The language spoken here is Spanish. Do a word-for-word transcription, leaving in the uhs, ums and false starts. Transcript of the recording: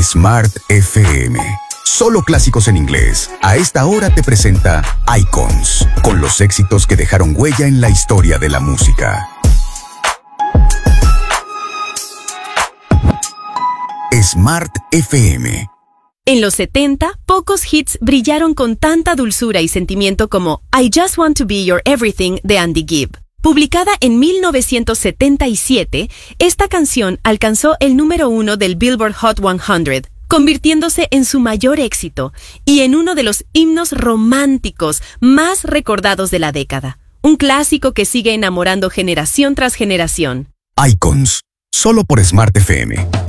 Smart F M. Solo clásicos en inglés. A esta hora te presenta Icons, con los éxitos que dejaron huella en la historia de la música. Smart F M. En los setenta, pocos hits brillaron con tanta dulzura y sentimiento como I Just Want to Be Your Everything de Andy Gibb. Publicada en mil novecientos setenta y siete, esta canción alcanzó el número uno del Billboard Hot cien, convirtiéndose en su mayor éxito y en uno de los himnos románticos más recordados de la década. Un clásico que sigue enamorando generación tras generación. Icons, solo por Smart F M.